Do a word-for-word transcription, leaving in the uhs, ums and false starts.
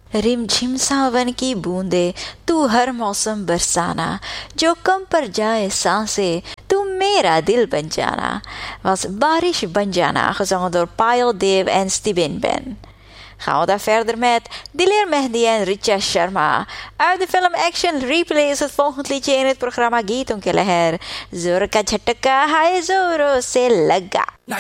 रिमझिम सावन की बूंदे तू हर मौसम बरसाना, जो कम पर जाए सांसें तू मेरा दिल bent जाना, was Barish Banjana, gezongen door Payal Dev en Stibin Ben. Gaan we dan verder met Dilir Mehdi en Richa Sharma. Uit de film Action Replay is het volgende liedje in het programma Geeton ke Leher. Zora ka jhatka hai zoro se laga.